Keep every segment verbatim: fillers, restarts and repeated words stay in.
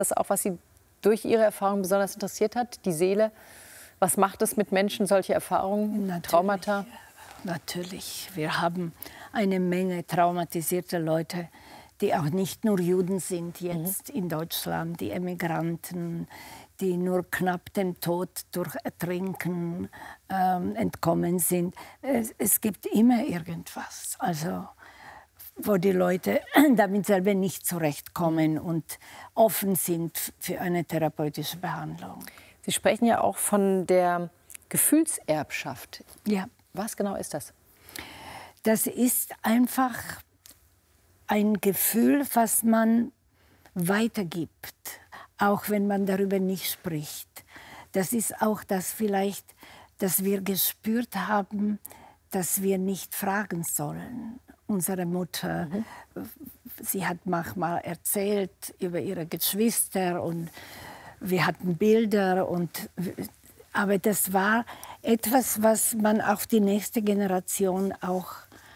das auch, was Sie durch Ihre Erfahrung besonders interessiert hat? Die Seele? Was macht es mit Menschen, solche Erfahrungen, Natürlich, Traumata? Natürlich. Wir haben eine Menge traumatisierte Leute, die auch nicht nur Juden sind jetzt mhm. in Deutschland, die Emigranten, die nur knapp dem Tod durch Ertrinken ähm, entkommen sind. Es, es gibt immer irgendwas, also, wo die Leute damit selber nicht zurechtkommen und offen sind für eine therapeutische Behandlung. Sie sprechen ja auch von der Gefühlserbschaft. Ja. Was genau ist das? Das ist einfach ein Gefühl, was man weitergibt, auch wenn man darüber nicht spricht. Das ist auch das vielleicht, dass wir gespürt haben, dass wir nicht fragen sollen. Unsere Mutter, mhm. sie hat manchmal erzählt über ihre Geschwister und wir hatten Bilder, und, aber das war etwas, was man auf die nächste Generation auch...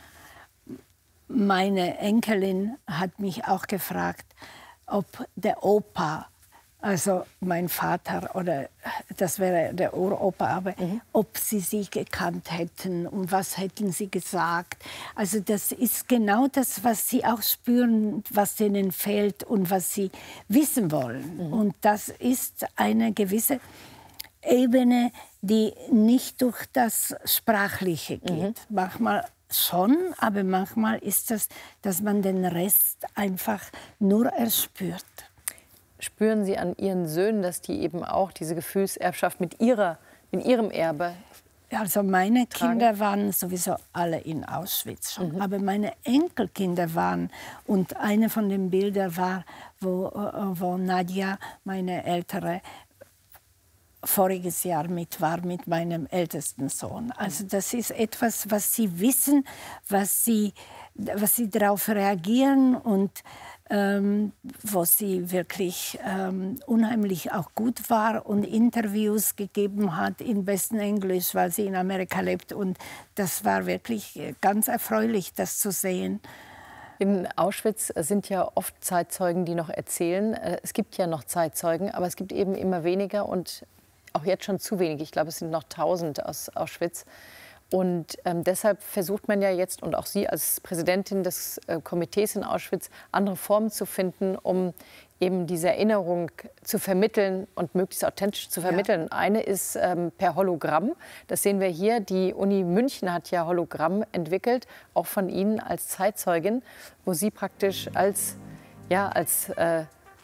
Meine Enkelin hat mich auch gefragt, ob der Opa, also mein Vater, oder das wäre der Uropa, aber mhm. ob sie sich gekannt hätten und was hätten sie gesagt. Also das ist genau das, was sie auch spüren, was ihnen fehlt und was sie wissen wollen. Mhm. Und das ist eine gewisse Ebene, die nicht durch das Sprachliche geht. Mhm. Manchmal schon, aber manchmal ist es, dass man den Rest einfach nur erspürt. Spüren Sie an Ihren Söhnen, dass die eben auch diese Gefühlserbschaft mit, ihrer, mit ihrem Erbe Also meine tragen? Kinder waren sowieso alle in Auschwitz schon, mhm. aber meine Enkelkinder waren, und eine von den Bildern war, wo, wo Nadja, meine ältere, voriges Jahr mit war mit meinem ältesten Sohn. Also das ist etwas, was sie wissen, was sie, was sie darauf reagieren und ähm, wo sie wirklich ähm, unheimlich auch gut war und Interviews gegeben hat in bestem Englisch, weil sie in Amerika lebt. Und das war wirklich ganz erfreulich, das zu sehen. In Auschwitz sind ja oft Zeitzeugen, die noch erzählen. Es gibt ja noch Zeitzeugen, aber es gibt eben immer weniger und auch jetzt schon zu wenig. Ich glaube, es sind noch tausend aus Auschwitz. Und ähm, deshalb versucht man ja jetzt, und auch Sie als Präsidentin des äh, Komitees in Auschwitz, andere Formen zu finden, um eben diese Erinnerung zu vermitteln und möglichst authentisch zu vermitteln. Ja. Eine ist ähm, per Hologramm. Das sehen wir hier. Die Uni München hat ja Hologramm entwickelt, auch von Ihnen als Zeitzeugin, wo Sie praktisch als, ja, als äh,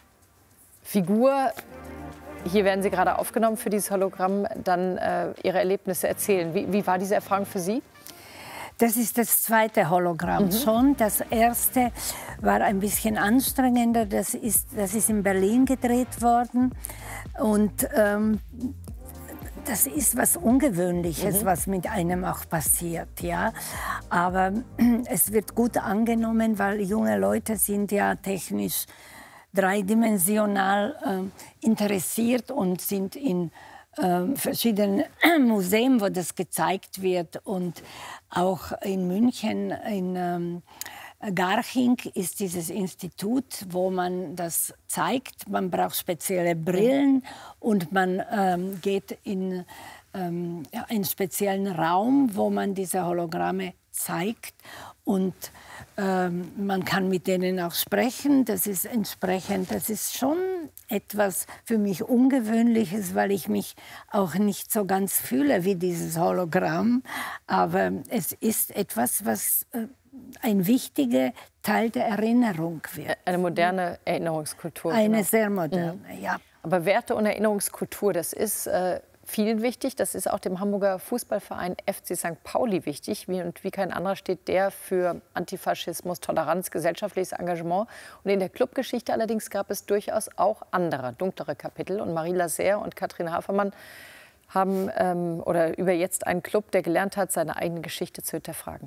Figur, hier werden Sie gerade aufgenommen für dieses Hologramm, dann äh, Ihre Erlebnisse erzählen. Wie, wie war diese Erfahrung für Sie? Das ist das zweite Hologramm mhm. schon. Das erste war ein bisschen anstrengender. Das ist, das ist in Berlin gedreht worden. Und ähm, das ist was Ungewöhnliches, mhm. was mit einem auch passiert. Ja? Aber es wird gut angenommen, weil junge Leute sind ja technisch dreidimensional äh, interessiert und sind in äh, verschiedenen Museen, wo das gezeigt wird. Und auch in München, in ähm, Garching, ist dieses Institut, wo man das zeigt. Man braucht spezielle Brillen und man ähm, geht in ähm, ja, einen speziellen Raum, wo man diese Hologramme zeigt. Und ähm, man kann mit denen auch sprechen. Das ist entsprechend, das ist schon etwas für mich Ungewöhnliches, weil ich mich auch nicht so ganz fühle wie dieses Hologramm. Aber es ist etwas, was äh, ein wichtiger Teil der Erinnerung wird. Eine moderne Erinnerungskultur. Eine genau. sehr moderne, mhm. ja. Aber Werte und Erinnerungskultur, das ist äh, vielen wichtig. Das ist auch dem Hamburger Fußballverein F C Sankt Pauli wichtig. Wie und wie kein anderer steht der für Antifaschismus, Toleranz, gesellschaftliches Engagement. Und in der Clubgeschichte allerdings gab es durchaus auch andere, dunklere Kapitel. Und Marie Laserre und Katrin Hafermann haben ähm, oder über jetzt einen Club, der gelernt hat, seine eigene Geschichte zu hinterfragen.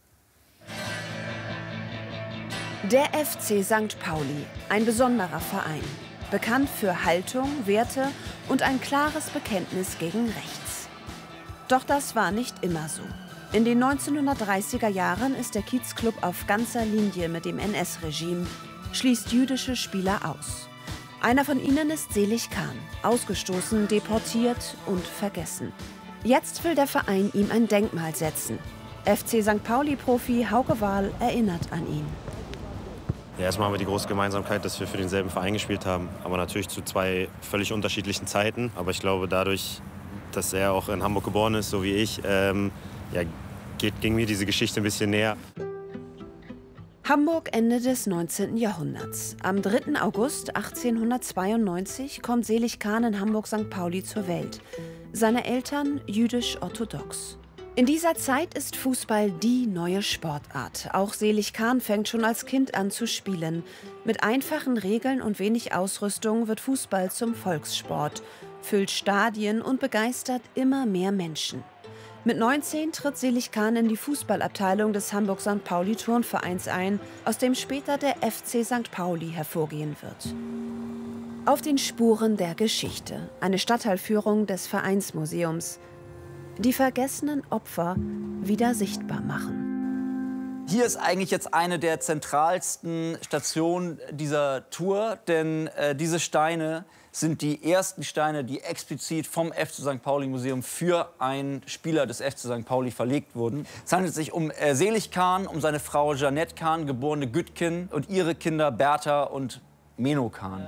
Der F C Sankt Pauli, ein besonderer Verein. Bekannt für Haltung, Werte und ein klares Bekenntnis gegen rechts. Doch das war nicht immer so. In den neunzehnhundertdreißiger Jahren ist der Kiezclub auf ganzer Linie mit dem N S-Regime, schließt jüdische Spieler aus. Einer von ihnen ist Selig Khan, ausgestoßen, deportiert und vergessen. Jetzt will der Verein ihm ein Denkmal setzen. F C Sankt Pauli-Profi Hauke Wahl erinnert an ihn. Ja, erstmal haben wir die große Gemeinsamkeit, dass wir für denselben Verein gespielt haben. Aber natürlich zu zwei völlig unterschiedlichen Zeiten. Aber ich glaube, dadurch, dass er auch in Hamburg geboren ist, so wie ich, ähm, ja, geht, ging mir diese Geschichte ein bisschen näher. Hamburg Ende des neunzehnten Jahrhunderts. Am dritten August achtzehnhundertzweiundneunzig kommt Selig Khan in Hamburg-Sankt Pauli zur Welt. Seine Eltern jüdisch-orthodox. In dieser Zeit ist Fußball die neue Sportart. Auch Selig Khan fängt schon als Kind an zu spielen. Mit einfachen Regeln und wenig Ausrüstung wird Fußball zum Volkssport, füllt Stadien und begeistert immer mehr Menschen. Mit neunzehn tritt Selig Khan in die Fußballabteilung des Hamburg-Sankt Pauli-Turnvereins ein, aus dem später der F C Sankt Pauli hervorgehen wird. Auf den Spuren der Geschichte, eine Stadtteilführung des Vereinsmuseums. Die vergessenen Opfer wieder sichtbar machen. Hier ist eigentlich jetzt eine der zentralsten Stationen dieser Tour, denn äh, diese Steine sind die ersten Steine, die explizit vom F C Sankt Pauli Museum für einen Spieler des F C Sankt Pauli verlegt wurden. Es handelt sich um äh, Selig Khan, um seine Frau Jeanette Khan, geborene Güttgen, und ihre Kinder Bertha und Meno Khan.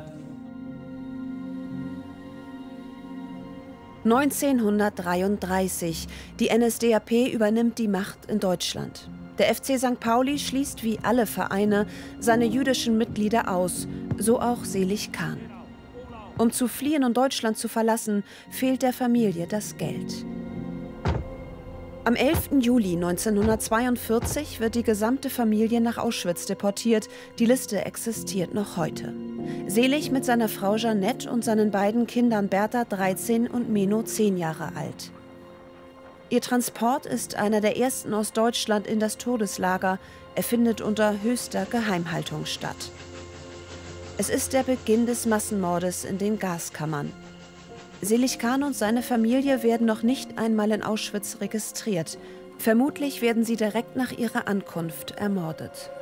neunzehnhundertdreiunddreißig. Die N S D A P übernimmt die Macht in Deutschland. Der F C Sankt Pauli schließt wie alle Vereine seine jüdischen Mitglieder aus, so auch Selig Khan. Um zu fliehen und Deutschland zu verlassen, fehlt der Familie das Geld. Am elften Juli neunzehnhundertzweiundvierzig wird die gesamte Familie nach Auschwitz deportiert. Die Liste existiert noch heute. Selig mit seiner Frau Jeanette und seinen beiden Kindern Bertha, dreizehn, und Meno, zehn Jahre alt. Ihr Transport ist einer der ersten aus Deutschland in das Todeslager. Er findet unter höchster Geheimhaltung statt. Es ist der Beginn des Massenmordes in den Gaskammern. Selig Khan und seine Familie werden noch nicht einmal in Auschwitz registriert. Vermutlich werden sie direkt nach ihrer Ankunft ermordet.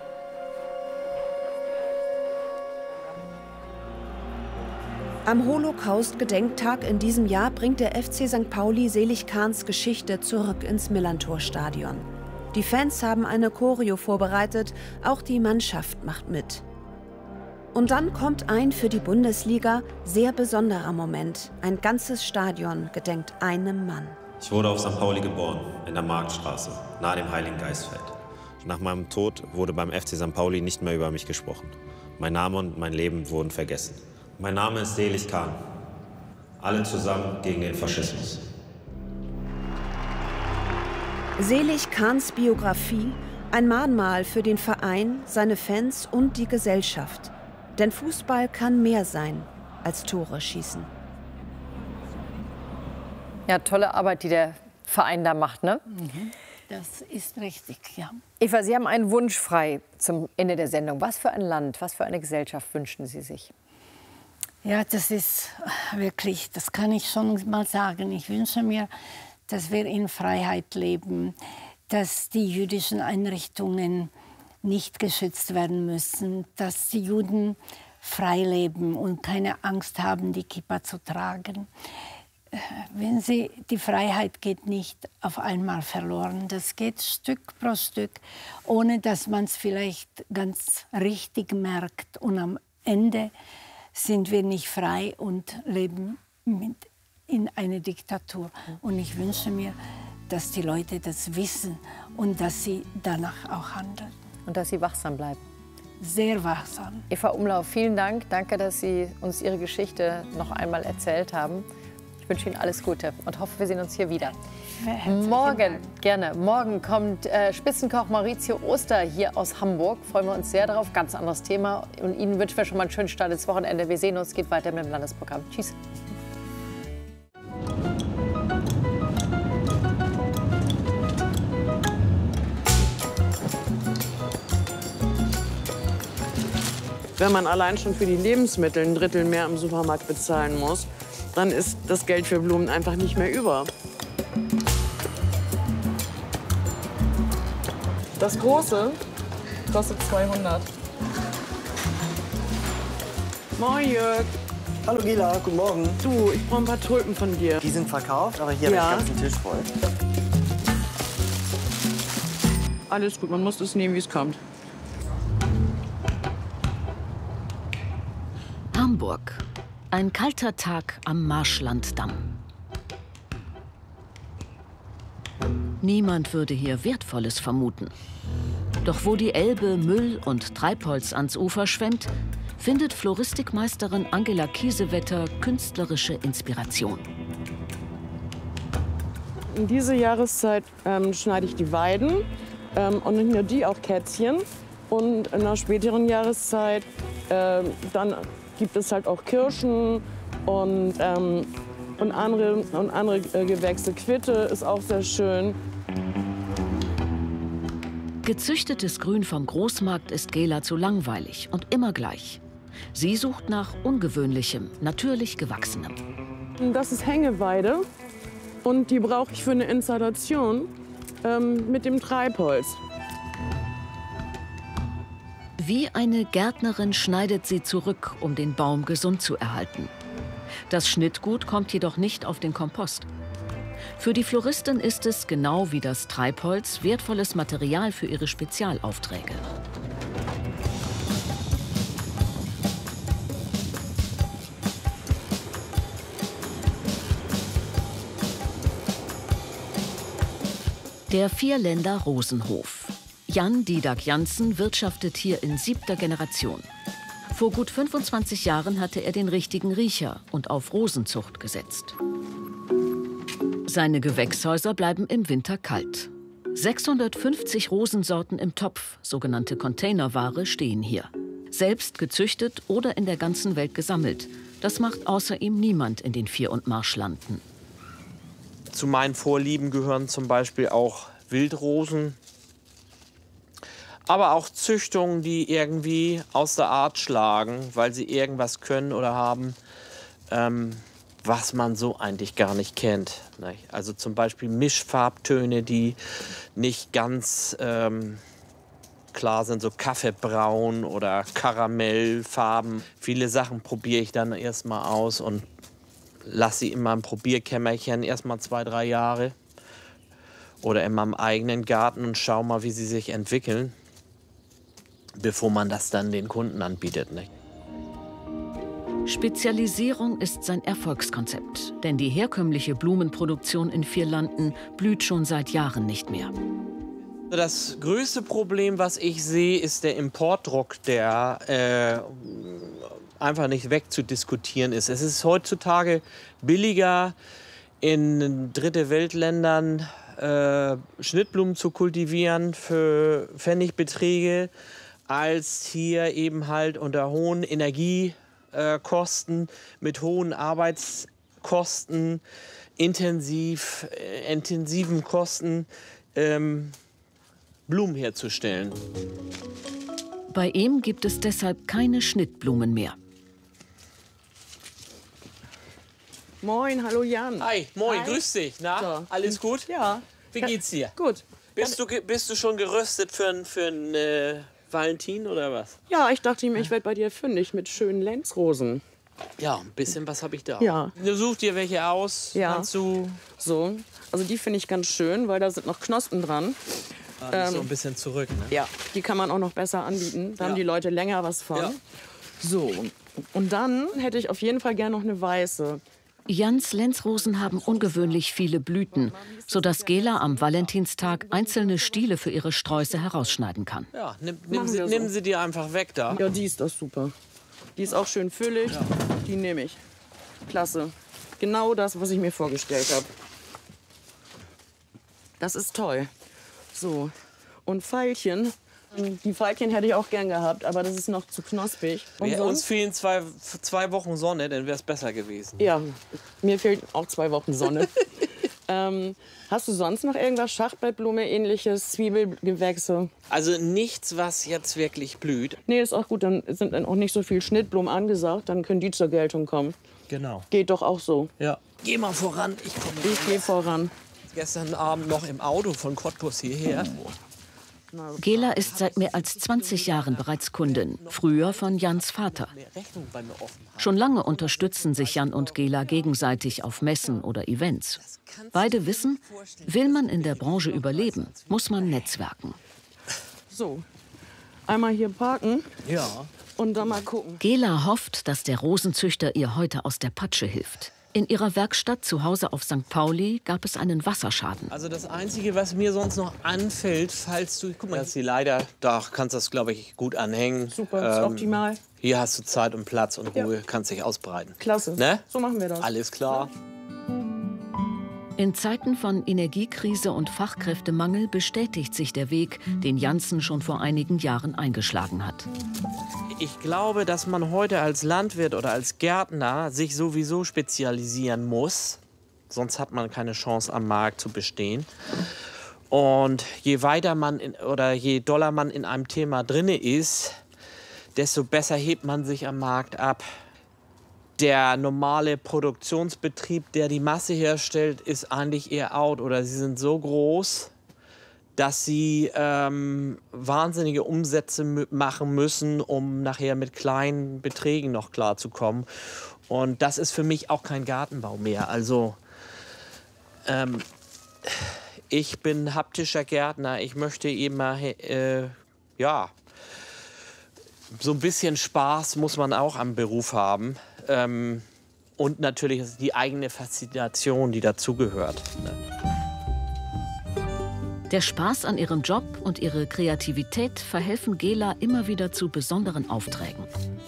Am Holocaust-Gedenktag in diesem Jahr bringt der F C Sankt Pauli Selig Khans Geschichte zurück ins Millerntor-Stadion. Die Fans haben eine Choreo vorbereitet, auch die Mannschaft macht mit. Und dann kommt ein für die Bundesliga sehr besonderer Moment. Ein ganzes Stadion gedenkt einem Mann. Ich wurde auf Sankt Pauli geboren, in der Marktstraße, nahe dem Heiligen Geistfeld. Nach meinem Tod wurde beim F C Sankt Pauli nicht mehr über mich gesprochen. Mein Name und mein Leben wurden vergessen. Mein Name ist Selig Khan. Alle zusammen gegen den Faschismus. Selig Khans Biografie, ein Mahnmal für den Verein, seine Fans und die Gesellschaft. Denn Fußball kann mehr sein als Tore schießen. Ja, tolle Arbeit, die der Verein da macht, ne? Mhm. Das ist richtig, ja. Eva, Sie haben einen Wunsch frei zum Ende der Sendung. Was für ein Land, was für eine Gesellschaft wünschen Sie sich? Ja, das ist wirklich, das kann ich schon mal sagen. Ich wünsche mir, dass wir in Freiheit leben, dass die jüdischen Einrichtungen nicht geschützt werden müssen, dass die Juden frei leben und keine Angst haben, die Kippa zu tragen. Wenn sie, die Freiheit geht nicht auf einmal verloren. Das geht Stück pro Stück, ohne dass man es vielleicht ganz richtig merkt. Und am Ende sind wir nicht frei und leben mit in einer Diktatur. Und ich wünsche mir, dass die Leute das wissen und dass sie danach auch handeln. Und dass Sie wachsam bleiben. Sehr wachsam. Eva Umlauf, vielen Dank. Danke, dass Sie uns Ihre Geschichte noch einmal erzählt haben. Ich wünsche Ihnen alles Gute und hoffe, wir sehen uns hier wieder. Morgen, Dank. gerne, morgen kommt äh, Spitzenkoch Maurizio Oster hier aus Hamburg. Freuen wir uns sehr darauf. Ganz anderes Thema. Und Ihnen wünschen wir schon mal einen schönen Start ins Wochenende. Wir sehen uns, geht weiter mit dem Landesprogramm. Tschüss. Wenn man allein schon für die Lebensmittel ein Drittel mehr im Supermarkt bezahlen muss, dann ist das Geld für Blumen einfach nicht mehr über. Das große kostet zweihundert. Moin, Jörg. Hallo Gela, guten Morgen. Du, ich brauche ein paar Tulpen von dir. Die sind verkauft, aber hier Ja. habe ich den ganzen Tisch voll. Alles gut, man muss es nehmen, wie es kommt. Hamburg. Ein kalter Tag am Marschlanddamm. Niemand würde hier Wertvolles vermuten. Doch wo die Elbe Müll und Treibholz ans Ufer schwemmt, findet Floristikmeisterin Angela Kiesewetter künstlerische Inspiration. In dieser Jahreszeit ähm, schneide ich die Weiden ähm, und nicht nur die, auch Kätzchen. Und in einer späteren Jahreszeit ähm, dann gibt es halt auch Kirschen und, ähm, und andere, und andere äh, Gewächse. Quitte ist auch sehr schön. Gezüchtetes Grün vom Großmarkt ist Gela zu langweilig und immer gleich. Sie sucht nach Ungewöhnlichem, natürlich Gewachsenem. Das ist Hängeweide und die brauche ich für eine Installation ähm, mit dem Treibholz. Wie eine Gärtnerin schneidet sie zurück, um den Baum gesund zu erhalten. Das Schnittgut kommt jedoch nicht auf den Kompost. Für die Floristin ist es, genau wie das Treibholz, wertvolles Material für ihre Spezialaufträge. Der Vierländer Rosenhof. Jan Didak Jansen wirtschaftet hier in siebter Generation. Vor gut fünfundzwanzig Jahren hatte er den richtigen Riecher und auf Rosenzucht gesetzt. Seine Gewächshäuser bleiben im Winter kalt. sechshundertfünfzig Rosensorten im Topf, sogenannte Containerware, stehen hier. Selbst gezüchtet oder in der ganzen Welt gesammelt. Das macht außer ihm niemand in den Vier- und Marschlanden. Zu meinen Vorlieben gehören zum Beispiel auch Wildrosen, aber auch Züchtungen, die irgendwie aus der Art schlagen, weil sie irgendwas können oder haben, ähm, was man so eigentlich gar nicht kennt. Nicht? Also zum Beispiel Mischfarbtöne, die nicht ganz ähm, klar sind, so Kaffeebraun oder Karamellfarben. Viele Sachen probiere ich dann erstmal aus und lasse sie in meinem Probierkämmerchen erstmal zwei, drei Jahre oder in meinem eigenen Garten und schaue mal, wie sie sich entwickeln, bevor man das dann den Kunden anbietet. Nicht? Spezialisierung ist sein Erfolgskonzept, denn die herkömmliche Blumenproduktion in Vierlanden blüht schon seit Jahren nicht mehr. Das größte Problem, was ich sehe, ist der Importdruck, der äh, einfach nicht wegzudiskutieren ist. Es ist heutzutage billiger, in dritte Weltländern äh, Schnittblumen zu kultivieren für Pfennigbeträge, als hier eben halt unter hohen Energiekosten, äh, mit hohen Arbeitskosten, intensiv, äh, intensiven Kosten, ähm, Blumen herzustellen. Bei ihm gibt es deshalb keine Schnittblumen mehr. Moin, hallo Jan. Hi, moin, Hi. grüß dich. Na, So. alles gut? Ja. Wie geht's dir? Gut. Bist du, ge- bist du schon gerüstet für einen für ein, äh, Valentin oder was? Ja, ich dachte mir, ich werde bei dir fündig mit schönen Lenzrosen. Ja, ein bisschen was habe ich da. Ja. Du suchst dir welche aus. Ja. Kannst du So, also die finde ich ganz schön, weil da sind noch Knospen dran. ah, die ist so ein bisschen zurück. Ne? Ja, die kann man auch noch besser anbieten. Da Ja. haben die Leute länger was von. Ja. So, und dann hätte ich auf jeden Fall gerne noch eine weiße. Jans Lenzrosen haben ungewöhnlich viele Blüten, sodass Gela am Valentinstag einzelne Stiele für ihre Sträuße herausschneiden kann. Ja, nimm, nimm, Machen sie, wir so. nimm sie dir einfach weg da. Ja, die ist doch super. Die ist auch schön füllig. Die nehme ich. Klasse. Genau das, was ich mir vorgestellt habe. Das ist toll. So, und Veilchen. Die Veilchen hätte ich auch gern gehabt, aber das ist noch zu knospig. Und Ja, uns sonst? fehlen zwei, zwei Wochen Sonne, dann wäre es besser gewesen. Ja, mir fehlt auch zwei Wochen Sonne. ähm, hast du sonst noch irgendwas, Schachbrettblume, ähnliches, Zwiebelgewächse? Also nichts, was jetzt wirklich blüht. Nee, ist auch gut, dann sind dann auch nicht so viel Schnittblumen angesagt, dann können die zur Geltung kommen. Genau. Geht doch auch so. Ja. Geh mal voran, ich komme. Ich gehe voran. Gestern Abend noch im Auto von Cottbus hierher. Gela ist seit mehr als zwanzig Jahren bereits Kundin, früher von Jans Vater. Schon lange unterstützen sich Jan und Gela gegenseitig auf Messen oder Events. Beide wissen, will man in der Branche überleben, muss man netzwerken. So, einmal hier parken. Ja. Und dann mal gucken. Gela hofft, dass der Rosenzüchter ihr heute aus der Patsche hilft. In ihrer Werkstatt zu Hause auf Sankt Pauli gab es einen Wasserschaden. Also das Einzige, was mir sonst noch anfällt, falls du... Guck mal, dass sie leider... Da kannst du das, glaube ich, gut anhängen. Super, ist Ähm, optimal. Hier hast du Zeit und Platz und Ruhe, Ja. kannst dich ausbreiten. Klasse. Ne? So machen wir das. Alles klar. In Zeiten von Energiekrise und Fachkräftemangel bestätigt sich der Weg, den Janssen schon vor einigen Jahren eingeschlagen hat. Ich glaube, dass man heute als Landwirt oder als Gärtner sich sowieso spezialisieren muss. Sonst hat man keine Chance, am Markt zu bestehen. Und je weiter man in, oder je doller man in einem Thema drinne ist, desto besser hebt man sich am Markt ab. Der normale Produktionsbetrieb, der die Masse herstellt, ist eigentlich eher out. Oder sie sind so groß, dass sie ähm, wahnsinnige Umsätze machen müssen, um nachher mit kleinen Beträgen noch klarzukommen. Und das ist für mich auch kein Gartenbau mehr. Also ähm, ich bin haptischer Gärtner. Ich möchte immer, äh, ja, so ein bisschen Spaß muss man auch am Beruf haben. Ähm, und natürlich die eigene Faszination, die dazugehört. Ne? Der Spaß an ihrem Job und ihre Kreativität verhelfen Gela immer wieder zu besonderen Aufträgen.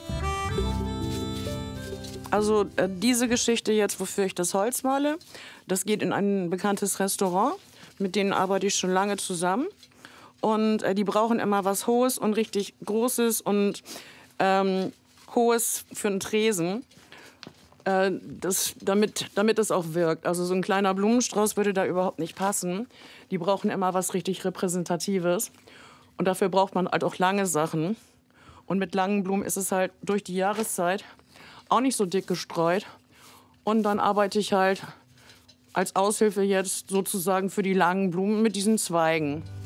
Also äh, diese Geschichte jetzt, wofür ich das Holz male, das geht in ein bekanntes Restaurant. Mit denen arbeite ich schon lange zusammen. Und äh, die brauchen immer was Hohes und richtig Großes und ähm, Hohes für einen Tresen, äh, das, damit, damit es auch wirkt. Also so ein kleiner Blumenstrauß würde da überhaupt nicht passen. Die brauchen immer was richtig Repräsentatives. Und dafür braucht man halt auch lange Sachen. Und mit langen Blumen ist es halt durch die Jahreszeit auch nicht so dick gestreut. Und dann arbeite ich halt als Aushilfe jetzt sozusagen für die langen Blumen mit diesen Zweigen.